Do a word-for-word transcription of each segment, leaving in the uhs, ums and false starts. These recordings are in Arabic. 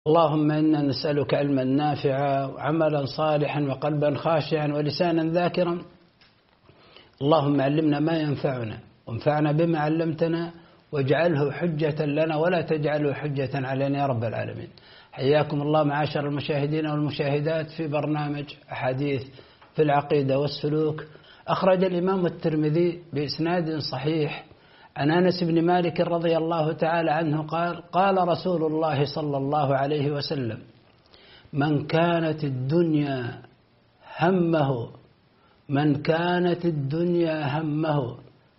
اللهم إنا نسألك علما نافعا وعملا صالحا وقلبا خاشعا ولسانا ذاكرا. اللهم علمنا ما ينفعنا وانفعنا بما علمتنا واجعله حجة لنا ولا تجعله حجة علينا يا رب العالمين. حياكم الله معاشر المشاهدين والمشاهدات في برنامج أحاديث في العقيدة والسلوك. أخرج الإمام الترمذي بإسناد صحيح عن أنس بن مالك رضي الله تعالى عنه قال: قال رسول الله صلى الله عليه وسلم: من كانت الدنيا همه من كانت الدنيا همه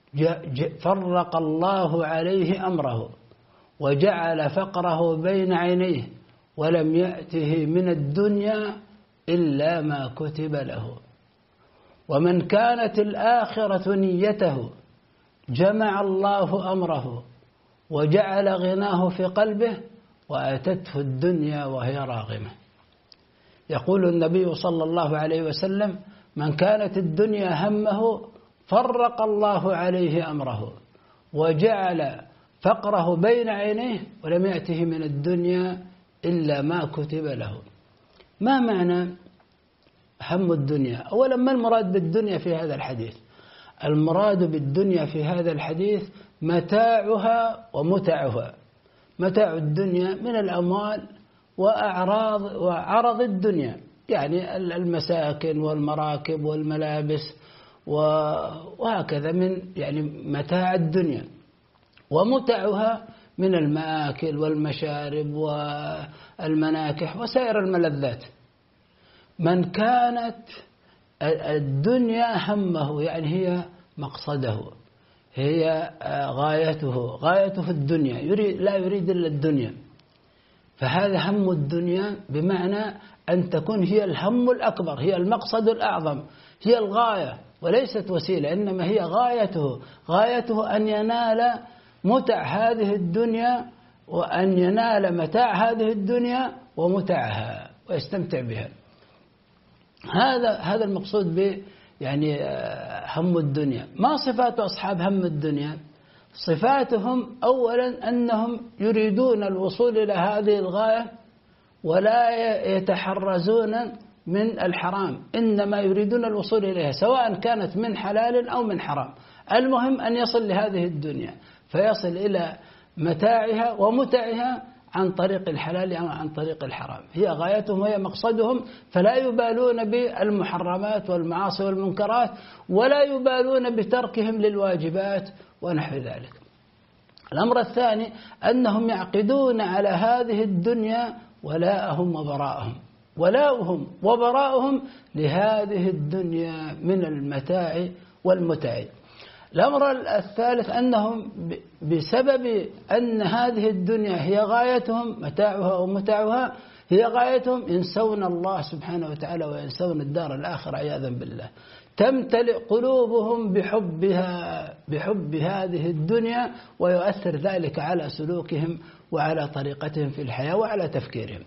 فرق الله عليه أمره وجعل فقره بين عينيه ولم يأته من الدنيا إلا ما كتب له. ومن كانت الآخرة نيته جمع الله أمره وجعل غناه في قلبه وأتته الدنيا وهي راغمة. يقول النبي صلى الله عليه وسلم: من كانت الدنيا همه فرق الله عليه أمره وجعل فقره بين عينيه ولم يأته من الدنيا إلا ما كتب له. ما معنى هم الدنيا؟ أولا، ما المراد بالدنيا في هذا الحديث؟ المراد بالدنيا في هذا الحديث متاعها ومتعها. متاع الدنيا من الأموال وأعراض وعرض الدنيا، يعني المساكن والمراكب والملابس وهكذا من يعني متاع الدنيا. ومتعها من المآكل والمشارب والمناكح وسائر الملذات. من كانت الدنيا همه يعني هي مقصده، هي غايته غايته في الدنيا، يريد لا يريد إلا الدنيا، فهذا هم الدنيا بمعنى أن تكون هي الهم الأكبر، هي المقصد الأعظم، هي الغاية وليست وسيلة، إنما هي غايته. غايته أن ينال متع هذه الدنيا وأن ينال متاع هذه الدنيا ومتعها ويستمتع بها. هذا هذا المقصود ب يعني هم الدنيا. ما صفات أصحاب هم الدنيا؟ صفاتهم أولا أنهم يريدون الوصول إلى هذه الغاية ولا يتحرزون من الحرام، إنما يريدون الوصول إليها سواء كانت من حلال أو من حرام. المهم أن يصل لهذه الدنيا فيصل إلى متاعها ومتعها عن طريق الحلال أو عن طريق الحرام. هي غايتهم وهي مقصدهم، فلا يبالون بالمحرمات والمعاصي والمنكرات ولا يبالون بتركهم للواجبات ونحو ذلك. الأمر الثاني أنهم يعقدون على هذه الدنيا ولاءهم وبراءهم، ولاؤهم وبراءهم لهذه الدنيا من المتاع والمتع. الأمر الثالث أنهم بسبب أن هذه الدنيا هي غايتهم، متاعها ومتاعها هي غايتهم، ينسون الله سبحانه وتعالى وينسون الدار الآخرة عياذا بالله. تمتلئ قلوبهم بحبها بحب هذه الدنيا ويؤثر ذلك على سلوكهم وعلى طريقتهم في الحياة وعلى تفكيرهم.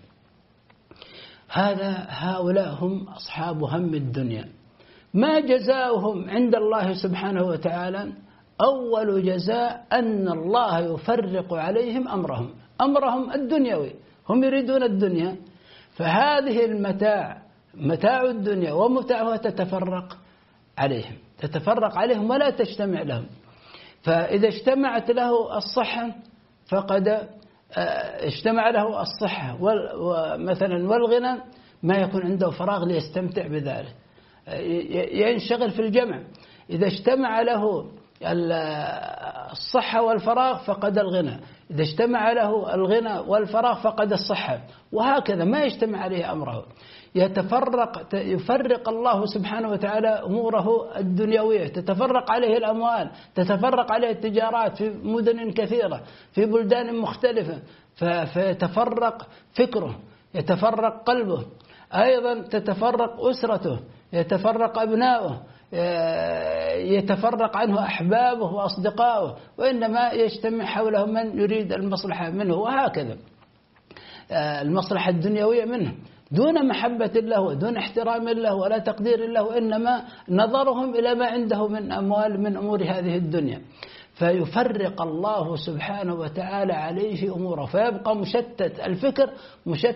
هذا هؤلاء هم أصحاب هم الدنيا. ما جزاؤهم عند الله سبحانه وتعالى؟ أول جزاء أن الله يفرق عليهم أمرهم أمرهم الدنيوي، هم يريدون الدنيا، فهذه المتاع متاع الدنيا ومتاعها تتفرق عليهم تتفرق عليهم ولا تجتمع لهم. فإذا اجتمعت له الصحة فقد اجتمع له الصحة ومثلا والغنى، ما يكون عنده فراغ ليستمتع بذلك، ينشغل في الجمع. إذا اجتمع له الصحة والفراغ فقد الغنى، إذا اجتمع له الغنى والفراغ فقد الصحة، وهكذا ما يجتمع عليه أمره. يتفرق يفرق الله سبحانه وتعالى أموره الدنيوية، تتفرق عليه الأموال، تتفرق عليه التجارات في مدن كثيرة في بلدان مختلفة، فيتفرق فكره، يتفرق قلبه، أيضا تتفرق أسرته، يتفرق أبناؤه، يتفرق عنه أحبابه وأصدقائه، وإنما يجتمع حوله من يريد المصلحة منه، وهكذا المصلحة الدنيوية منه دون محبة له ودون احترام له ولا تقدير له، إنما نظرهم إلى ما عنده من أموال من أمور هذه الدنيا. فيفرق الله سبحانه وتعالى عليه في أموره، فيبقى مشتت الفكر، مشتت